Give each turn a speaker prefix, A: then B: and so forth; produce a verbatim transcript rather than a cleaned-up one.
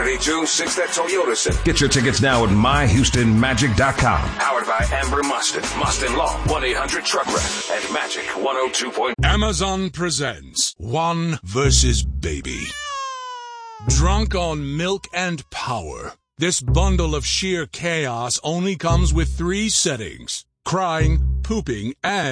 A: thirty-two, six that Toyota Center.
B: Get your tickets now at my houston magic dot com.
A: Powered by Amber Mustin, Mustin Law, one eight hundred truck wreck, and Magic one oh two point oh.
C: Amazon presents One versus Baby. Drunk on milk and power, this bundle of sheer chaos only comes with three settings: crying, pooping, and